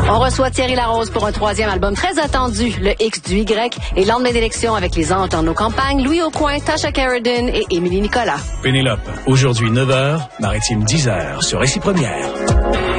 On reçoit Thierry Larose pour un 3e album très attendu, le X du Y, et lendemain d'élection avec les anges dans nos campagnes, Louis Aucoin, Tasha Carradine et Émilie Nicolas. Pénélope, aujourd'hui 9h, Maritime 10h sur Récit Première.